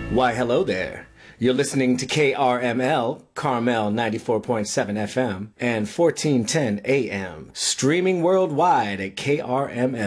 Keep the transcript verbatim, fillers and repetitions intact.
Why, hello there. You're listening to K R M L, Carmel ninety-four point seven F M and fourteen ten A M, streaming worldwide at K R M L.